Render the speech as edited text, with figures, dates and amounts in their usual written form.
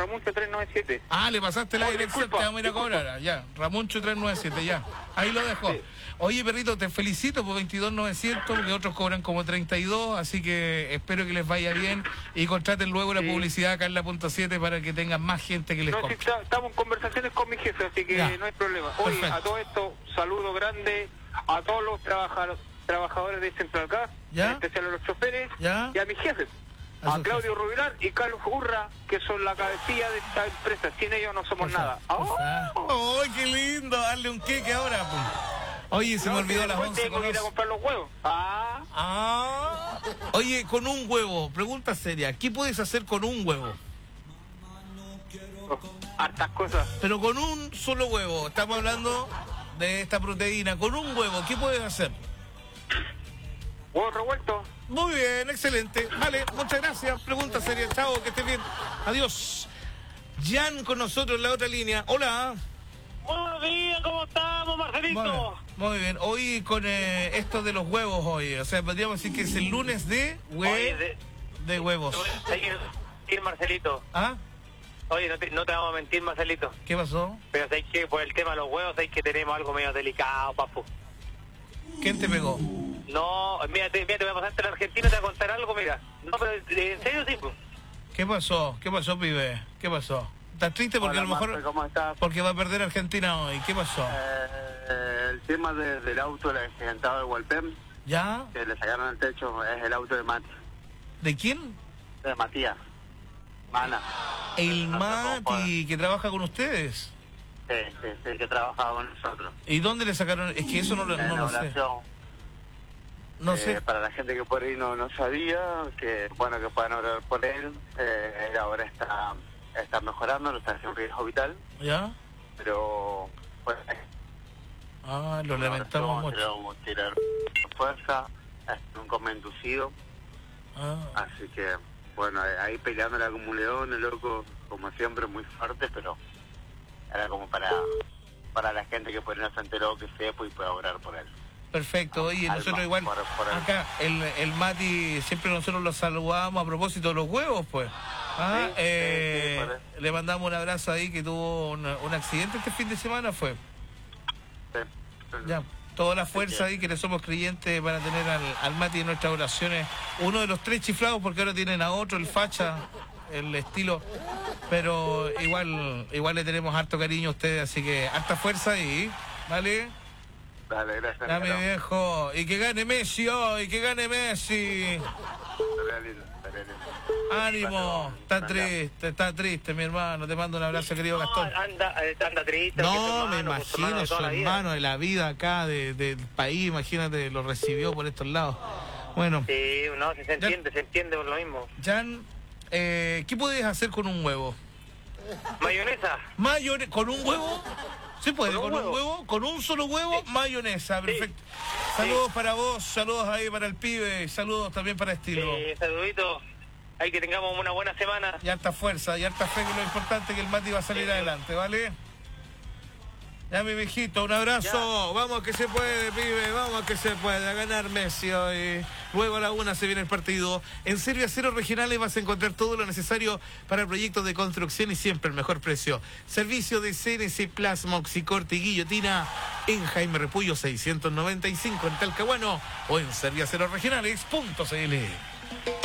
Ramuncho 397. Ah, le pasaste la dirección, disculpa, te vamos a ir a cobrar. Ya, Ramuncho 397, ya. Ahí lo dejo. Sí. Oye, perrito, te felicito por 22.900, porque otros cobran como 32, así que espero que les vaya bien y contraten luego la publicidad acá en la punto 7 para que tengan más gente que les No, sí, compre. estamos en conversaciones con mi jefe, así que Ya. no hay problema. Oye, Perfecto. a todo esto, saludo grande a todos los trabajadores de Central Gas, ¿Ya? en especial a los choferes, ¿Ya? y a mi jefe, A a su Claudio Rubilar y Carlos Urra, que son la cabecilla de esta empresa. Sin ellos no somos nada. ¡Ay, qué lindo! Darle un queque ahora, pues. Oye, se me olvidó a las 11 Tengo con que ir a 11. comprar los huevos. Oye, con un huevo, pregunta seria, ¿qué puedes hacer con un huevo? Hartas cosas. Pero con un solo huevo, estamos hablando de esta proteína, con un huevo, ¿qué puedes hacer? Huevos revueltos. Muy bien, excelente. Vale, muchas gracias. Pregunta seria, chao, que estés bien. Adiós. Jan con nosotros en la otra línea. Hola. Buenos días, ¿cómo estamos, Marcelito? Bueno, muy bien. Hoy con esto de los huevos hoy, o sea, podríamos decir que es el lunes de Oye, de huevos. hay que mentir, Marcelito. ¿Ah? Oye, no te vamos a mentir, Marcelito. ¿Qué pasó? Pero hay que, por el tema de los huevos, hay que tenemos algo medio delicado, papu. ¿Quién te pegó? No, mira, te voy a pasarte a la Argentina, te voy a contar algo, mira. No, pero en serio, sí, pues. ¿Qué pasó? ¿Qué pasó, pibe? ¿Qué pasó? ¿Estás triste porque Hola, a lo mejor... Marce, ¿cómo estás? Porque va a perder Argentina hoy. ¿Qué pasó? El tema del auto, el accidentado de Walpem, ¿Ya? que le sacaron el techo, es el auto de Mati, ¿De quién? de Matías. Mana. El No sé cómo Mati, que trabaja con ustedes. Sí, el que trabajaba con nosotros. ¿Y dónde le sacaron? Es que eso no En la lo sé. oración. No sé. Para la gente que por ahí no sabía, que bueno, que puedan orar por él. Él ahora está mejorando, no está haciendo riesgo vital, ¿Ya? pero pues Ah, lo lamentamos mucho. tirar fuerza, es un coma inducido, Ah, así que bueno, ahí peleándola como un león, el loco, como siempre, muy fuerte, pero era como para la gente que por ahí no se enteró, que sepa y pueda orar por él. perfecto. Oye, nosotros igual, por acá, el Mati, siempre nosotros lo saludamos a propósito de los huevos, pues. Ah, Sí, por eso. le mandamos un abrazo ahí, que tuvo un accidente este fin de semana, fue. Sí. Ya, toda la fuerza ahí que le somos creyentes para tener al Mati en nuestras oraciones. Uno de los 3 chiflados, porque ahora tienen a otro, el facha, el estilo. Pero igual le tenemos harto cariño a ustedes, así que harta fuerza ahí, ¿vale? Dale, gracias. Dame, Nicolás. viejo. Y que gane Messi hoy, que gane Messi. Estaría lindo, estaría lindo. Ánimo. Está triste, mi hermano. Te mando un abrazo, querido Gastón. Anda triste. No, porque me tu hermano, pues, tu hermano imagino de su toda la vida. hermano de la vida acá, del país, imagínate, lo recibió por estos lados. Bueno, Sí, no, se entiende por lo mismo. Jan, ¿qué puedes hacer con un huevo? Mayonesa. ¿Con un huevo? ¿Se puede? ¿Con un ¿Con un huevo? huevo? ¿Con un solo huevo? Mayonesa, perfecto. Saludos para vos, saludos ahí para el pibe, saludos también para Estilo. Saluditos. Hay que tengamos una buena semana. Y harta fuerza, y harta fe, que lo importante es que el Mati va a salir adelante, ¿vale? Ya, mi viejito, un abrazo. Ya. Vamos que se puede, pibe, vamos que se puede. A ganar Messi hoy. Luego a la 1 se viene el partido. En Serbia Aceros Regionales vas a encontrar todo lo necesario para proyectos de construcción y siempre el mejor precio. Servicio de CNC Plasma, Oxicorte y Guillotina en Jaime Repullo 695 en Talcahuano o en serviacerosregionales.cl.